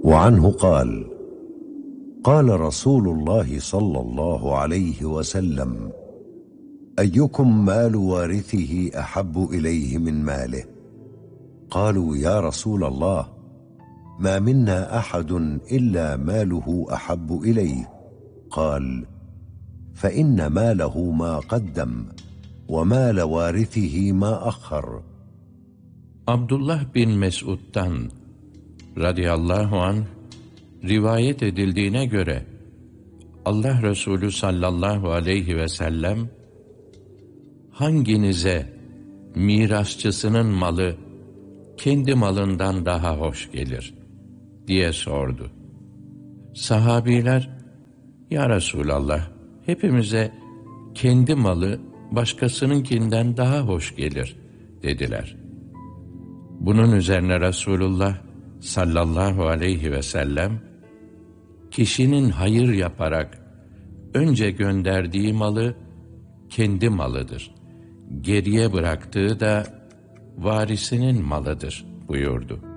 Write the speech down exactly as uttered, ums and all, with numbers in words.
وعنه قال: قال رسول الله صلى الله عليه وسلم: أيكم مال وارثه أحب إليه من ماله؟ قالوا: يا رسول الله، ما منا أحد إلا ماله أحب إليه. قال: فإن ماله ما قدم ومال وارثه ما أخر. Abdullah bin Mes'ud'dan radıyallahu anh rivayet edildiğine göre Allah Resulü sallallahu aleyhi ve sellem, hanginize mirasçısının malı kendi malından daha hoş gelir diye sordu. Sahabiler, ya Resulallah, hepimize kendi malı başkasınınkinden daha hoş gelir dediler. Bunun üzerine Resulullah sallallahu aleyhi ve sellem, kişinin hayır yaparak önce gönderdiği malı kendi malıdır, geriye bıraktığı da varisinin malıdır buyurdu.